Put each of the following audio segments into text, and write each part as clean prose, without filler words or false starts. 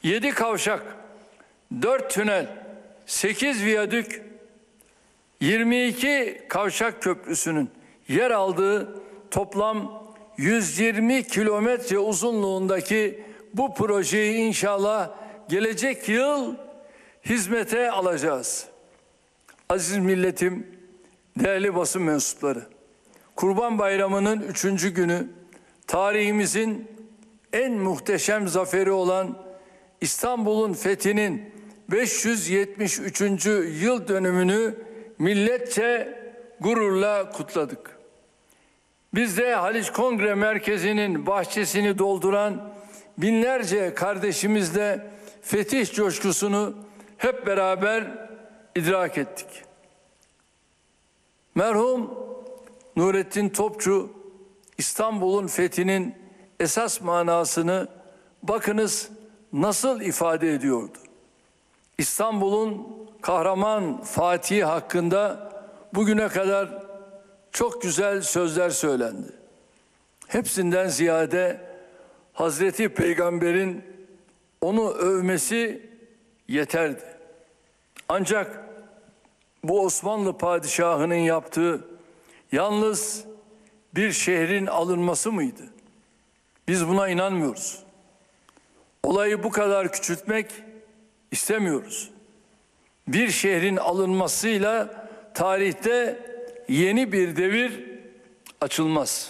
7 kavşak, 4 tünel, 8 viyadük, 22 kavşak köprüsünün yer aldığı toplam 120 kilometre uzunluğundaki bu projeyi inşallah gelecek yıl hizmete alacağız. Aziz milletim, değerli basın mensupları, Kurban Bayramı'nın 3. günü tarihimizin en muhteşem zaferi olan İstanbul'un fethinin 573. yıl dönümünü milletçe gururla kutladık. Biz de Haliç Kongre Merkezi'nin bahçesini dolduran binlerce kardeşimizle fetih coşkusunu hep beraber idrak ettik. Merhum Nurettin Topçu İstanbul'un fethinin esas manasını bakınız nasıl ifade ediyordu. İstanbul'un kahraman Fatih hakkında bugüne kadar çok güzel sözler söylendi. Hepsinden ziyade Hazreti Peygamber'in onu övmesi yeterdi. Ancak bu Osmanlı padişahının yaptığı yalnız bir şehrin alınması mıydı? Biz buna inanmıyoruz. Olayı bu kadar küçültmek istemiyoruz. Bir şehrin alınmasıyla tarihte yeni bir devir açılmaz.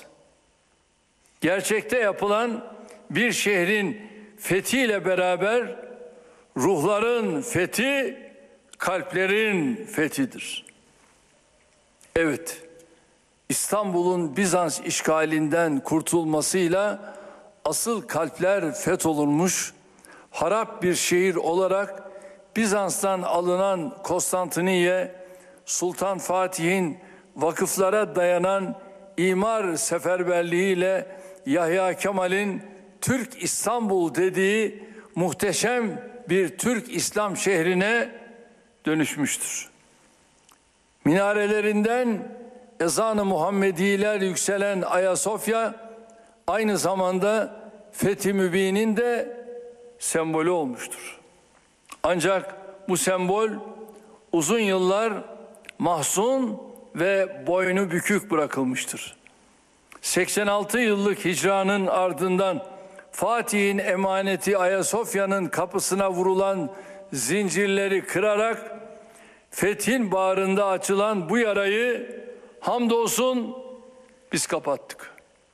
Gerçekte yapılan bir şehrin fethiyle beraber ruhların fethi, kalplerin fethidir. Evet, İstanbul'un Bizans işgalinden kurtulmasıyla asıl kalpler fetholunmuş, harap bir şehir olarak Bizans'tan alınan Konstantiniye, Sultan Fatih'in vakıflara dayanan imar seferberliğiyle Yahya Kemal'in Türk İstanbul dediği muhteşem bir Türk İslam şehrine dönüşmüştür. Minarelerinden ezan-ı Muhammediler yükselen Ayasofya aynı zamanda Fethi Mübin'in de sembolü olmuştur. Ancak bu sembol uzun yıllar mahzun ve boynu bükük bırakılmıştır. 86 yıllık hicranın ardından Fatih'in emaneti Ayasofya'nın kapısına vurulan zincirleri kırarak fethin bağrında açılan bu yarayı hamdolsun biz kapattık.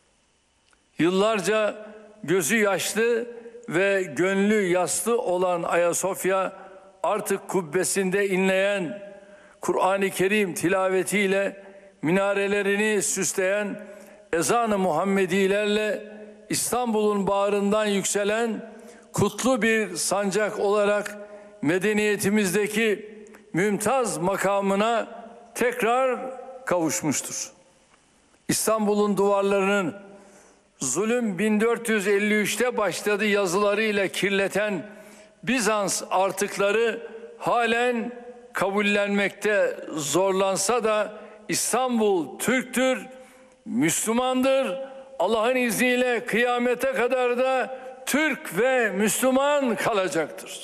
Yıllarca gözü yaşlı ve gönlü yaslı olan Ayasofya artık kubbesinde inleyen Kur'an-ı Kerim tilavetiyle minarelerini süsleyen ezan-ı Muhammedilerle İstanbul'un bağrından yükselen kutlu bir sancak olarak medeniyetimizdeki mümtaz makamına tekrar kavuşmuştur. İstanbul'un duvarlarının zulüm 1453'te başladı yazılarıyla kirleten Bizans artıkları halen kabullenmekte zorlansa da İstanbul Türktür, Müslümandır. Allah'ın izniyle kıyamete kadar da Türk ve Müslüman kalacaktır.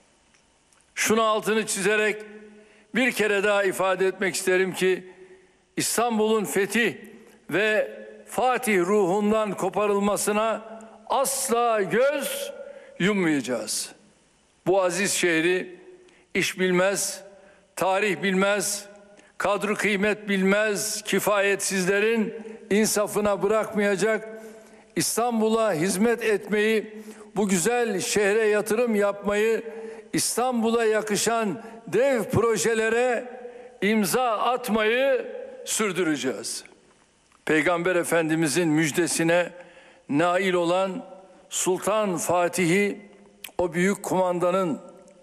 Şunu altını çizerek bir kere daha ifade etmek isterim ki İstanbul'un fethi ve Fatih ruhundan koparılmasına asla göz yummayacağız. Bu aziz şehri iş bilmez, tarih bilmez, kadru kıymet bilmez kifayetsizlerin insafına bırakmayacak, İstanbul'a hizmet etmeyi, bu güzel şehre yatırım yapmayı, İstanbul'a yakışan dev projelere imza atmayı sürdüreceğiz. Peygamber Efendimizin müjdesine nail olan Sultan Fatih'i, o büyük kumandanın,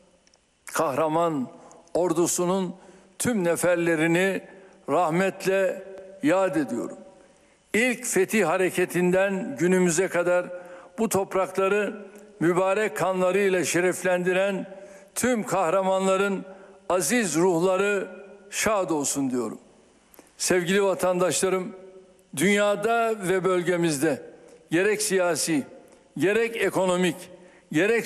kahraman ordusunun tüm neferlerini rahmetle yad ediyorum. İlk fetih hareketinden günümüze kadar bu toprakları mübarek kanlarıyla şereflendiren tüm kahramanların aziz ruhları şad olsun diyorum. Sevgili vatandaşlarım, dünyada ve bölgemizde gerek siyasi, gerek ekonomik, gerek